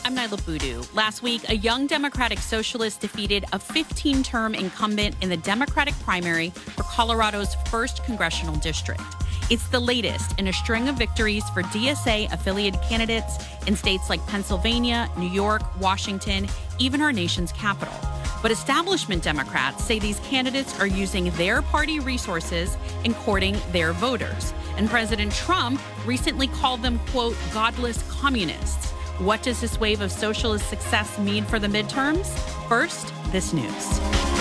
I'm Nyla Boodoo. Last week, a young Democratic socialist defeated a 15-term incumbent in the Democratic primary for Colorado's 1st congressional district. It's the latest in a string of victories for DSA-affiliated candidates in states like Pennsylvania, New York, Washington, even our nation's capital. But establishment Democrats say these candidates are using their party resources in courting their voters. And President Trump recently called them, quote, godless communists. What does this wave of socialist success mean for the midterms? First, this news.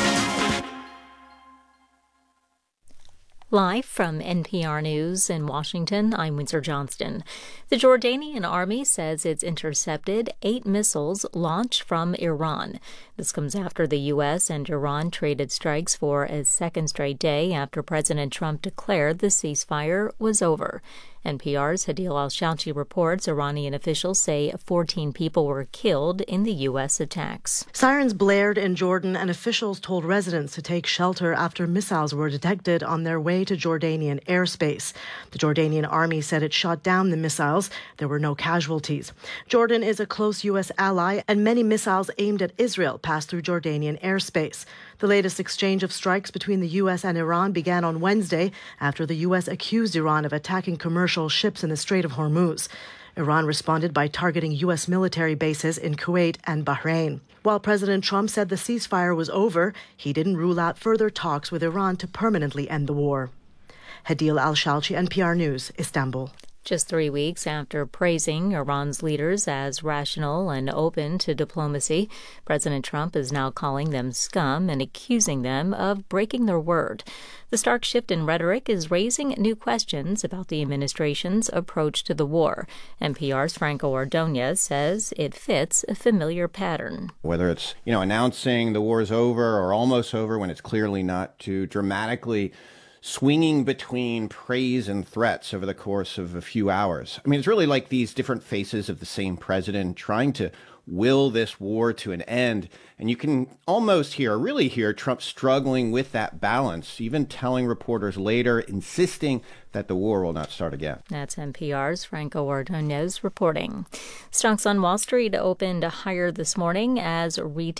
Live from NPR News in Washington, I'm Windsor Johnston. The Jordanian army says it's intercepted 8 missiles launched from Iran. This comes after the U.S. and Iran traded strikes for a second straight day after President Trump declared the ceasefire was over. NPR's Hadil Al-Shalchi reports Iranian officials say 14 people were killed in the U.S. attacks. Sirens blared in Jordan, and officials told residents to take shelter after missiles were detected on their way to Jordanian airspace. The Jordanian army said it shot down the missiles. There were no casualties. Jordan is a close U.S. ally, and many missiles aimed at Israel passed through Jordanian airspace. The latest exchange of strikes between the U.S. and Iran began on Wednesday after the U.S. accused Iran of attacking commercial ships in the Strait of Hormuz. Iran responded by targeting U.S. military bases in Kuwait and Bahrain. While President Trump said the ceasefire was over, he didn't rule out further talks with Iran to permanently end the war. Hadil Al-Shalchi, NPR News, Istanbul. Just 3 weeks after praising Iran's leaders as rational and open to diplomacy, President Trump is now calling them scum and accusing them of breaking their word. The stark shift in rhetoric is raising new questions about the administration's approach to the war. NPR's Franco Ordonez says it fits a familiar pattern. Whether it's, announcing the war is over or almost over when it's clearly not, to dramatically swinging between praise and threats over the course of a few hours. I mean, it's really like these different faces of the same president trying to will this war to an end. And you can almost really hear Trump struggling with that balance, even telling reporters later, insisting that the war will not start again. That's NPR's Franco Ordonez reporting. Stocks on Wall Street opened higher this morning as retail